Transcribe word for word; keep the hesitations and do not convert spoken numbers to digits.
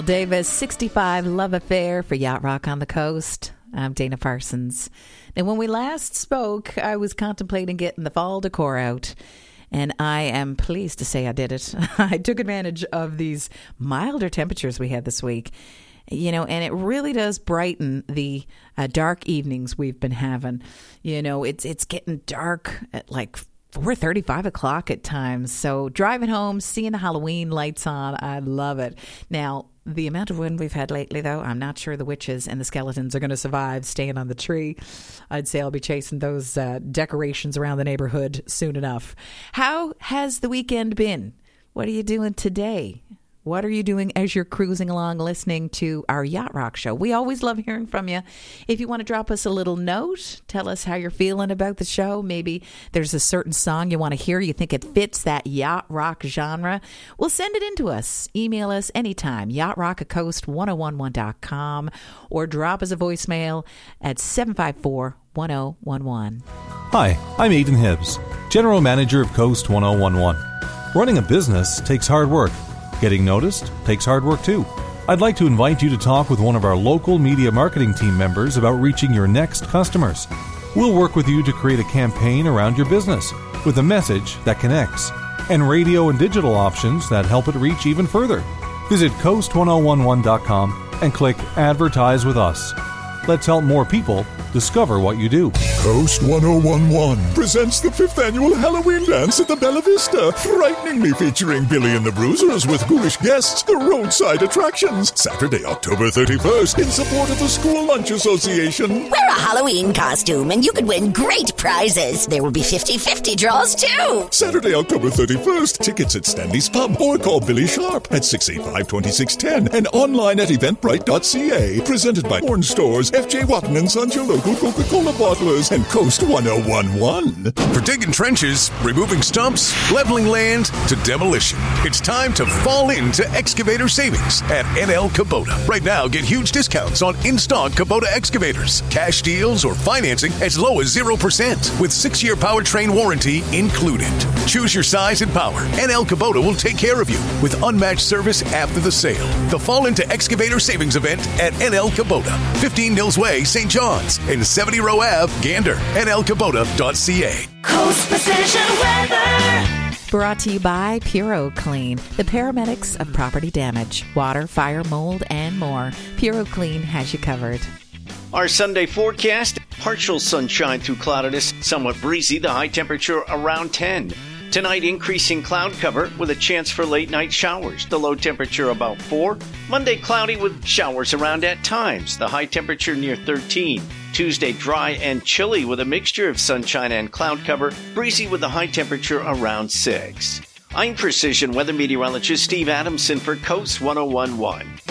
Davis, sixty-five Love Affair for Yacht Rock on the Coast. I'm Dana Parsons. And when we last spoke, I was contemplating getting the fall decor out. And I am pleased to say I did it. I took advantage of these milder temperatures we had this week. You know, and it really does brighten the uh, dark evenings we've been having. You know, it's it's getting dark at like four thirty, five o'clock at times. So driving home, seeing the Halloween lights on, I love it. Now, the amount of wind we've had lately, though, I'm not sure the witches and the skeletons are going to survive staying on the tree. I'd say I'll be chasing those uh, decorations around the neighborhood soon enough. How has the weekend been? What are you doing today? What are you doing as you're cruising along listening to our Yacht Rock show? We always love hearing from you. If you want to drop us a little note, tell us how you're feeling about the show. Maybe there's a certain song you want to hear. You think it fits that Yacht Rock genre. Well, send it in to us. Email us anytime, yacht rock at coast one oh one one dot com, or drop us a voicemail at seven five four, one oh one one. Hi, I'm Aidan Hibbs, General Manager of Coast one oh one one. Running a business takes hard work. Getting noticed takes hard work too. I'd like to invite you to talk with one of our local media marketing team members about reaching your next customers. We'll work with you to create a campaign around your business with a message that connects and radio and digital options that help it reach even further. Visit coast one oh one one dot com and click Advertise with Us. Let's help more people discover what you do. Coast one oh one one presents the fifth annual Halloween dance at the Bella Vista, frighteningly featuring Billy and the Bruisers with ghoulish guests, the roadside attractions. Saturday, October thirty-first, in support of the School Lunch Association. Wear a Halloween costume and you could win great prizes. There will be fifty-fifty draws too. Saturday, October thirty-first, tickets at Stanley's Pub or call Billy Sharp at six eight five, two six one zero and online at eventbrite dot c a. Presented by Horn Stores, F J Watton and Sons, your local Coca-Cola bottlers, and Coast one oh one one. For digging trenches, removing stumps, leveling land to demolition, it's time to fall into excavator savings at N L Kubota. Right now, get huge discounts on in-stock Kubota excavators, cash deals, or financing as low as zero percent with six-year powertrain warranty included. Choose your size and power. N L Kubota will take care of you with unmatched service after the sale. The Fall into Excavator Savings event at N L Kubota, fifteen Nils Way, Saint John's, and seventy Row Ave, Gander. N L Kubota dot c a. Coast Precision Weather. Brought to you by Puro Clean, the paramedics of property damage, water, fire, mold, and more. Puro Clean has you covered. Our Sunday forecast, partial sunshine through cloudiness, somewhat breezy, the high temperature around ten. Tonight, increasing cloud cover with a chance for late-night showers. The low temperature about four. Monday, cloudy with showers around at times. The high temperature near thirteen. Tuesday, dry and chilly with a mixture of sunshine and cloud cover. Breezy with a high temperature around six. I'm Precision Weather Meteorologist Steve Adamson for Coast one oh one one.